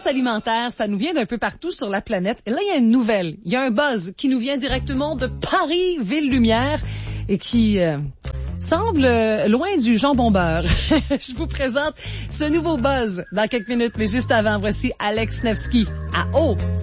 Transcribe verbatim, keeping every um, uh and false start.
alimentaire, ça nous vient d'un peu partout sur la planète. Et là, il y a une nouvelle. Il y a un buzz qui nous vient directement de Paris, Ville-Lumière, et qui euh, semble euh, loin du jambon beurre. Je vous présente ce nouveau buzz dans quelques minutes, mais juste avant, voici Alex Nevsky à eau.